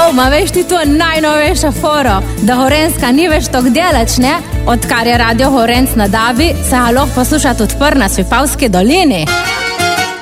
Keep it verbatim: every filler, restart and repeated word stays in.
ma veš ti to najnovejša foro, da Gorenjska ni več tok delač, ne? Odkar je radio Gorenc na Dabi, se ga lahko posluša tudi pr na Svipavski dolini.